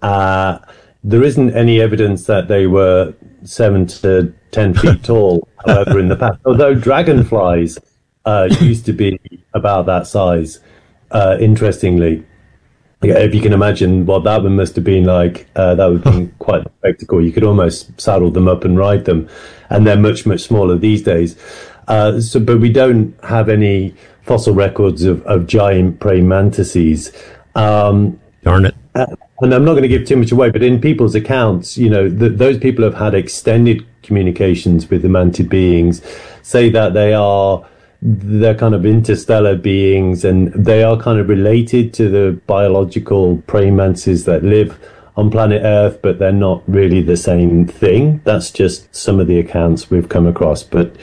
There isn't any evidence that they were 7 to 10 feet tall, however, in the past. Although dragonflies used to be about that size, interestingly. Yeah, if you can imagine what that one must have been like, that would have been quite a spectacle. You could almost saddle them up and ride them. And they're much, much smaller these days. But we don't have any fossil records of giant praying mantises. Darn it. And I'm not going to give too much away, but in people's accounts, those people have had extended communications with the mantid beings, say that they're kind of interstellar beings, and they are kind of related to the biological praying mantises that live on planet Earth, but they're not really the same thing. That's just some of the accounts we've come across. But,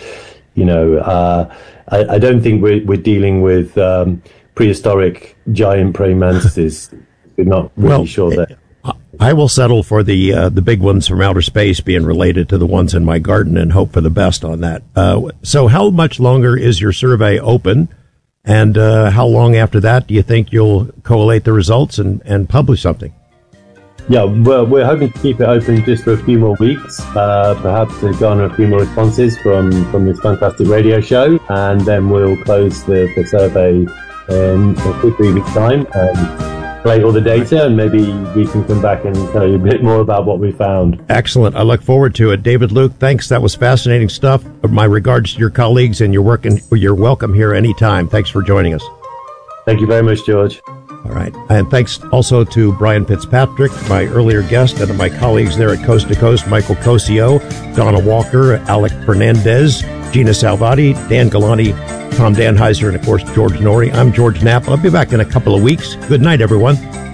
I don't think we're dealing with prehistoric giant praying mantises. We're not really sure that. I will settle for the big ones from outer space being related to the ones in my garden and hope for the best on that. So how much longer is your survey open? And how long after that do you think you'll collate the results and publish something? Yeah, well, we're hoping to keep it open just for a few more weeks, perhaps to garner a few more responses from this fantastic radio show. And then we'll close the survey in 2-3 weeks' time and collate all the data, and maybe we can come back and tell you a bit more about what we found. Excellent. I look forward to it. David Luke, thanks. That was fascinating stuff. My regards to your colleagues, and you're welcome here anytime. Thanks for joining us. Thank you very much, George. All right. And thanks also to Brian Fitzpatrick, my earlier guest, and to my colleagues there at Coast to Coast, Michael Cosio, Donna Walker, Alec Fernandez, Gina Salvati, Dan Galani, Tom Danheiser, and, of course, George Norrie. I'm George Knapp. I'll be back in a couple of weeks. Good night, everyone.